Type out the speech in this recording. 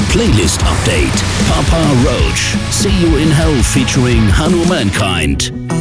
Playlist Update. Papa Roach, See You in Hell featuring Hanumankind.